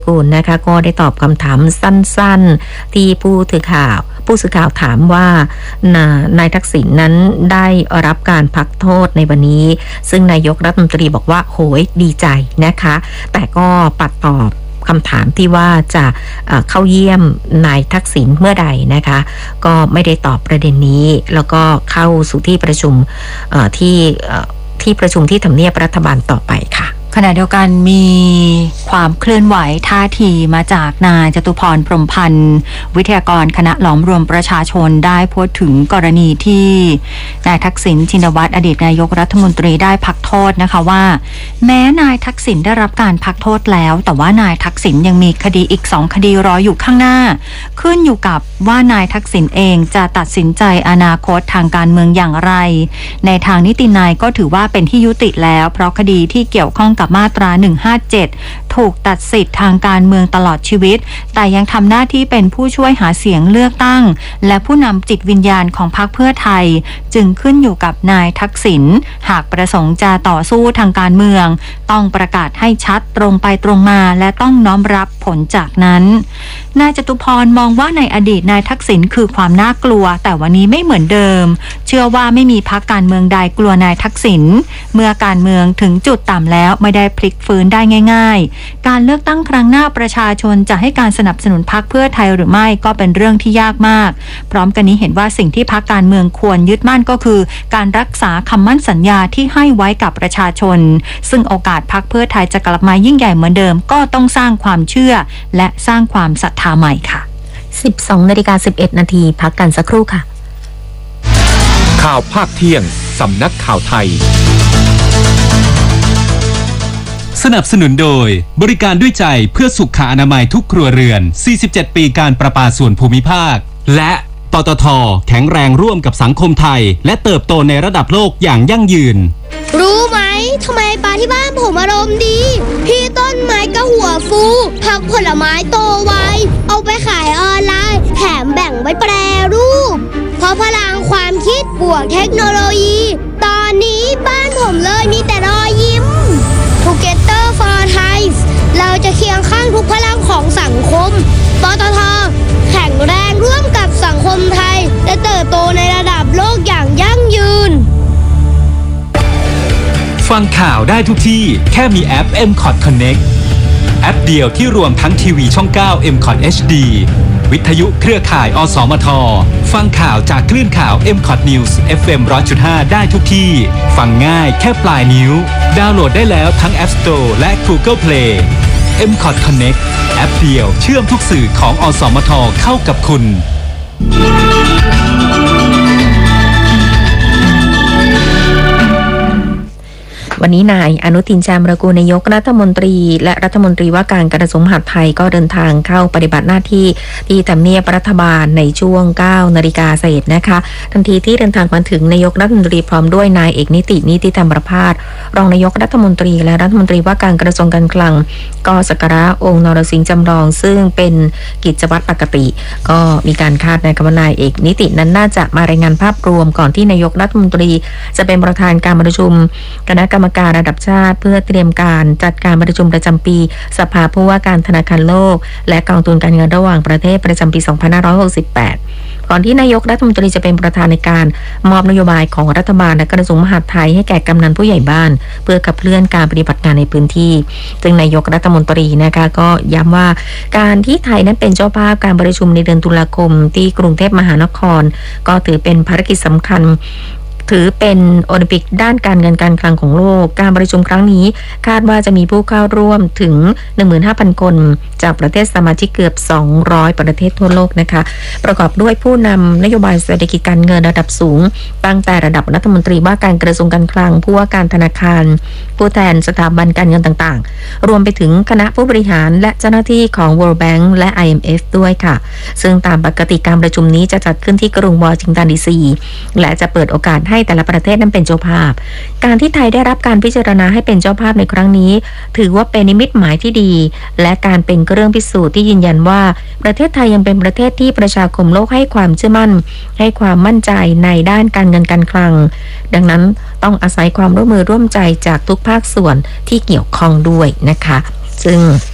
กูลนะคะก็ได้ตอบคำถามสั้นๆที่ผู้สื่อข่าวถามว่านายทักษิณนั้นได้รับการพักโทษในวันนี้ซึ่งนายกรัฐมนตรีบอกว่าโหยดีใจนะคะแต่ก็ปัดตอบคำถามที่ว่าจะเข้าเยี่ยมนายทักษิณเมื่อใดนะคะก็ไม่ได้ตอบประเด็นนี้แล้วก็เข้าสู่ที่ประชุมที่ประชุมที่ทำเนียบรัฐบาลต่อไปค่ะขณะเดียวกันมีความเคลื่อนไหวท่าทีมาจากนายจตุพรพรหมพันธ์วิทยากรคณะหลอมรวมประชาชนได้พูดถึงกรณีที่นายทักษิณชินวัตรอดีตนายกรัฐมนตรีได้พักโทษนะคะว่าแม้นายทักษิณได้รับการพักโทษแล้วแต่ว่านายทักษิณยังมีคดีอีก2คดีรออยู่ข้างหน้าขึ้นอยู่กับว่านายทักษิณเองจะตัดสินใจอนาคตทางการเมืองอย่างไรในทางนิตินัยก็ถือว่าเป็นที่ยุติแล้วเพราะคดีที่เกี่ยวข้องกับมาตรา157ถูกตัดสิทธิ์ทางการเมืองตลอดชีวิตแต่ยังทำหน้าที่เป็นผู้ช่วยหาเสียงเลือกตั้งและผู้นำจิตวิญญาณของพรรคเพื่อไทยจึงขึ้นอยู่กับนายทักษิณหากประสงค์จะต่อสู้ทางการเมืองต้องประกาศให้ชัดตรงไปตรงมาและต้องน้อมรับผลจากนั้นนายจตุพรมองว่าในอดีตนายทักษิณคือความน่ากลัวแต่วันนี้ไม่เหมือนเดิมเชื่อว่าไม่มีพรรคการเมืองใดกลัวนายทักษิณเมื่อการเมืองถึงจุดต่ำแล้วไม่ได้พลิกฟื้นได้ง่ายๆการเลือกตั้งครั้งหน้าประชาชนจะให้การสนับสนุนพรรคเพื่อไทยหรือไม่ก็เป็นเรื่องที่ยากมากพร้อมกันนี้เห็นว่าสิ่งที่พรรคการเมืองควรยึดมั่นก็คือการรักษาคำมั่นสัญญาที่ให้ไว้กับประชาชนซึ่งโอกาสพรรคเพื่อไทยจะกลับมายิ่งใหญ่เหมือนเดิมก็ต้องสร้างความเชื่อและสร้างความศรัทธาใหม่ค่ะ 12:11 นาทีพักกันสักครู่ค่ะข่าวภาคเที่ยงสำนักข่าวไทยสนับสนุนโดยบริการด้วยใจเพื่อสุขอนามัยทุกครัวเรือน47ปีการประปาส่วนภูมิภาคและปตท.แข็งแรงร่วมกับสังคมไทยและเติบโตในระดับโลกอย่างยั่งยืนรู้ไหมทำไมปลาที่บ้านผมอารมณ์ดีพี่ต้นไม้ก็หัวฟูผักผลไม้โตไวเอาไปขายออนไลน์แถมแบ่งไว้แปรรูปเพราะพลังความคิดบวกเทคโนโลยีตอนนี้บ้านผมเลยมีแต่รอยยิ้ม Together for Thai เราจะเคียงข้างทุกพลังของสังคมปตท.แข็งแรงร่วมกับสังคมไทยและเติบโตในระดับโลกอย่างยั่งยืนฟังข่าวได้ทุกที่แค่มีแอป MCOT Connect แอปเดียวที่รวมทั้งทีวีช่อง 9 MCOT HD วิทยุเครือข่ายอสมทฟังข่าวจากคลื่นข่าว MCOT News FM 100.5 ได้ทุกที่ฟังง่ายแค่ปลายนิ้วดาวน์โหลดได้แล้วทั้ง App Store และ Google Play MCOT Connect แอปเดียวเชื่อมทุกสื่อของอสมทเข้ากับคุณวันนี้นายอนุทิน ชาญวิรากูลนายกรัฐมนตรีและรัฐมนตรีว่าการกระทรวงมหาดไทยก็เดินทางเข้าปฏิบัติหน้าที่ที่ทำเนียบรัฐบาลในช่วง 9 นาฬิกาเศษนะคะทันทีที่เดินทางมาถึงนายกรัฐมนตรีพร้อมด้วยนายเอกนิติธรรมประภาสรองนายกรัฐมนตรีและรัฐมนตรีว่าการกระทรวงการคลังก็สักการะองค์นรสิงห์จำลองซึ่งเป็นกิจวัตรปกติก็มีการคาดนะคะว่านายเอกนิตินั้นน่าจะมารายงานภาพรวมก่อนที่นายกรัฐมนตรีจะเป็นประธานการประชุมคณะกรรมการระดับชาติเพื่อเตรียมการจัดการประชุมประจำปีสภาผู้ว่าการธนาคารโลกและกองทุนการเงินระหว่างประเทศประจำปี 2568 ก่อนที่นายกรัฐมนตรีจะเป็นประธานในการมอบนโยบายของรัฐบาลและกระทรวงมหาดไทยให้แก่กำนันผู้ใหญ่บ้านเพื่อขับเคลื่อนการปฏิบัติงานในพื้นที่ซึ่งนายกรัฐมนตรีนะคะก็ย้ำว่าการที่ไทยนั้นเป็นเจ้าภาพการประชุมในเดือนตุลาคมที่กรุงเทพมหานครก็ถือเป็นภารกิจสำคัญถือเป็นโอลิมปิกด้านการเงินการคลังของโลกการประชุมครั้งนี้คาดว่าจะมีผู้เข้าร่วมถึง 15,000 คนจากประเทศสมาชิกเกือบ200ประเทศทั่วโลกนะคะประกอบด้วยผู้นำนโยบายเศรษฐกิจการเงินระดับสูงตั้งแต่ระดับรัฐมนตรีว่าการกระทรวงการคลังผู้ว่าการธนาคารผู้แทนสถาบันการเงินต่างๆรวมไปถึงคณะผู้บริหารและเจ้าหน้าที่ของ World Bank และ IMF ด้วยค่ะซึ่งตามปกติการประชุมนี้จะจัดขึ้นที่กรุงวอชิงตันดีซีและจะเปิดโอกาสให้แต่ละประเทศนั้นเป็นเจ้าภาพการที่ไทยได้รับการพิจารณาให้เป็นเจ้าภาพในครั้งนี้ถือว่าเป็นนิมิตหมายที่ดีและการเป็นเครื่องพิสูจน์ที่ยืนยันว่าประเทศไทยยังเป็นประเทศที่ประชาคมโลกให้ความเชื่อมั่นให้ความมั่นใจในด้านการเงินการคลังดังนั้นต้องอาศัยความร่วมมือร่วมใจจากทุกภาคส่วนที่เกี่ยวข้องด้วยนะคะซึ่ง